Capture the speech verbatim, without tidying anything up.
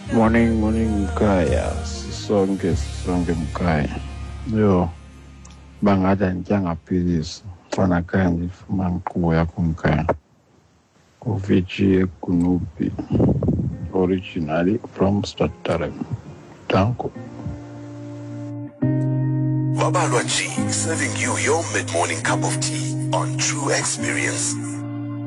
Morning, morning Mkaya. Sisonke, sisonke Mkaya. Yo, bangada njangaphilisi. Fana kaya ngifuma ngiqhubo yakho Mkaya. Uvici Kunupi. Originally from Stadtarem. Danko. Babalwa G, serving you your mid-morning cup of tea on True Experience.